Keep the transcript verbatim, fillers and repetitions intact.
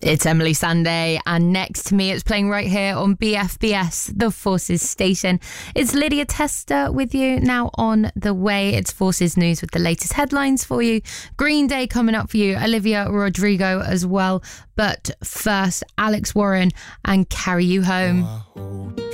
It's Emily Sandé, and next to me, it's playing right here on B F B S, the Forces station. It's Lydia Tester with you now on the way. It's Forces News with the latest headlines for you. Green Day coming up for you, Olivia Rodrigo as well. But first, Alex Warren and Carry You Home.